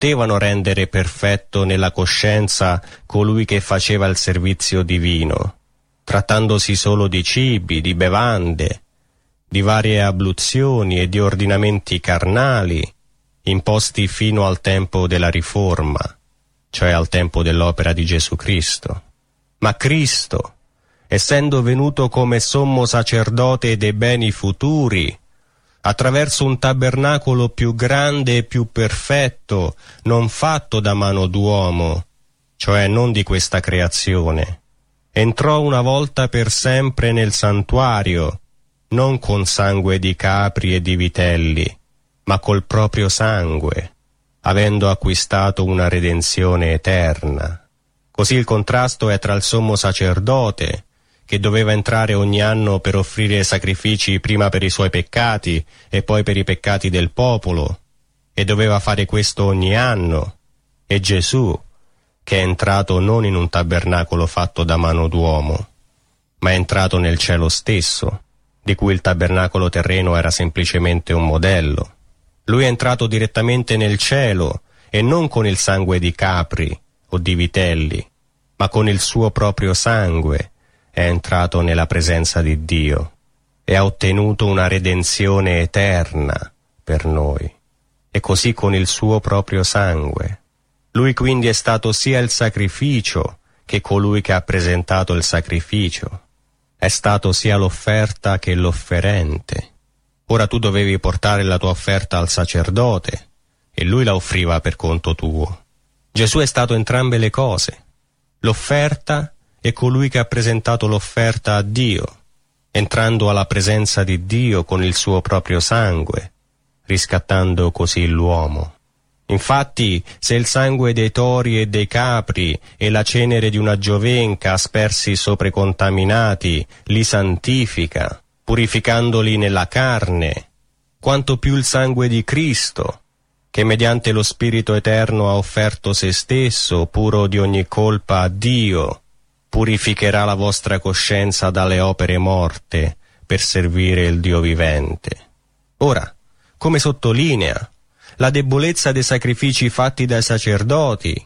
potevano rendere perfetto nella coscienza colui che faceva il servizio divino, trattandosi solo di cibi, di bevande, di varie abluzioni e di ordinamenti carnali imposti fino al tempo della Riforma, cioè al tempo dell'opera di Gesù Cristo. Ma Cristo, essendo venuto come sommo sacerdote dei beni futuri, attraverso un tabernacolo più grande e più perfetto, non fatto da mano d'uomo, cioè non di questa creazione, entrò una volta per sempre nel santuario, non con sangue di capri e di vitelli, ma col proprio sangue, avendo acquistato una redenzione eterna. Così il contrasto è tra il sommo sacerdote, che doveva entrare ogni anno per offrire sacrifici prima per i suoi peccati e poi per i peccati del popolo, e doveva fare questo ogni anno, e Gesù, che è entrato non in un tabernacolo fatto da mano d'uomo, ma è entrato nel cielo stesso, di cui il tabernacolo terreno era semplicemente un modello. Lui è entrato direttamente nel cielo, e non con il sangue di capri o di vitelli, ma con il suo proprio sangue è entrato nella presenza di Dio e ha ottenuto una redenzione eterna per noi, e così con il suo proprio sangue. Lui quindi è stato sia il sacrificio che colui che ha presentato il sacrificio, è stato sia l'offerta che l'offerente. Ora tu dovevi portare la tua offerta al sacerdote e lui la offriva per conto tuo. Gesù è stato entrambe le cose, l'offerta e colui che ha presentato l'offerta a Dio, entrando alla presenza di Dio con il suo proprio sangue, riscattando così l'uomo. Infatti, se il sangue dei tori e dei capri e la cenere di una giovenca aspersi sopra i contaminati li santifica, purificandoli nella carne, quanto più il sangue di Cristo, che mediante lo Spirito Eterno ha offerto se stesso, puro di ogni colpa a Dio, purificherà la vostra coscienza dalle opere morte per servire il Dio vivente. Ora, come sottolinea, la debolezza dei sacrifici fatti dai sacerdoti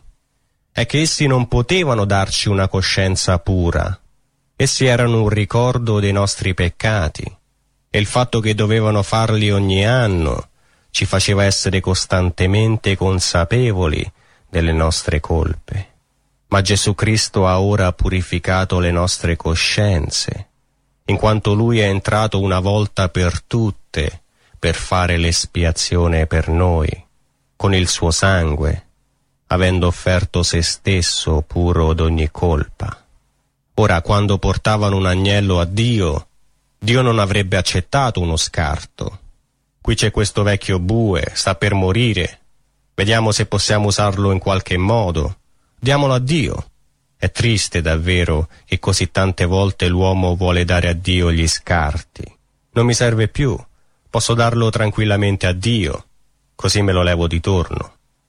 è che essi non potevano darci una coscienza pura. Essi erano un ricordo dei nostri peccati, e il fatto che dovevano farli ogni anno ci faceva essere costantemente consapevoli delle nostre colpe. Ma Gesù Cristo ha ora purificato le nostre coscienze, in quanto Lui è entrato una volta per tutte per fare l'espiazione per noi, con il suo sangue, avendo offerto se stesso puro d'ogni colpa. Ora, quando portavano un agnello a Dio, Dio non avrebbe accettato uno scarto. Qui c'è questo vecchio bue, sta per morire, vediamo se possiamo usarlo in qualche modo, diamolo a Dio. È triste davvero che così tante volte l'uomo vuole dare a Dio gli scarti. Non mi serve più, posso darlo tranquillamente a Dio, così me lo levo di torno.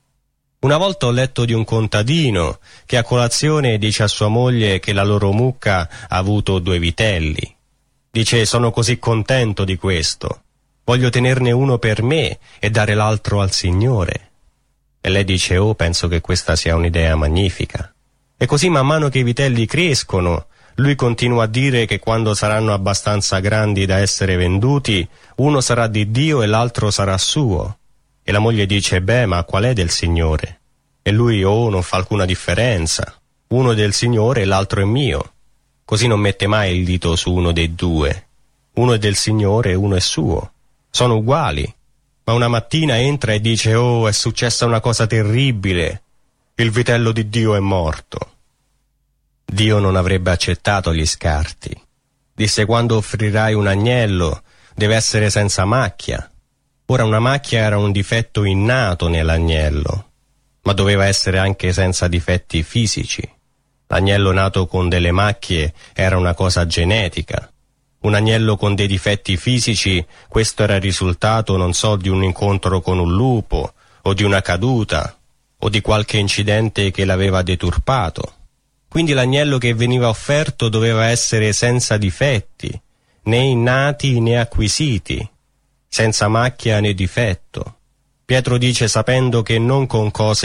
Una volta ho letto di un contadino che a colazione dice a sua moglie che la loro mucca ha avuto 2 vitelli. Dice: sono così contento di questo, voglio tenerne uno per me e dare l'altro al Signore. E lei dice: oh, penso che questa sia un'idea magnifica. E così man mano che i vitelli crescono, lui continua a dire che quando saranno abbastanza grandi da essere venduti, uno sarà di Dio e l'altro sarà suo. E la moglie dice: beh, ma qual è del Signore? E lui: oh, non fa alcuna differenza, uno è del Signore e l'altro è mio. Così non mette mai il dito su uno dei due. Uno è del Signore e uno è suo. Sono uguali. Ma una mattina entra e dice: oh, è successa una cosa terribile, il vitello di Dio è morto. Dio non avrebbe accettato gli scarti. Disse: quando offrirai un agnello deve essere senza macchia. Ora, una macchia era un difetto innato nell'agnello, ma doveva essere anche senza difetti fisici. L'agnello nato con delle macchie era una cosa genetica. Un agnello con dei difetti fisici, questo era il risultato, non so, di un incontro con un lupo, o di una caduta, o di qualche incidente che l'aveva deturpato. Quindi l'agnello che veniva offerto doveva essere senza difetti, né innati né acquisiti, senza macchia né difetto. Pietro dice sapendo che non con cose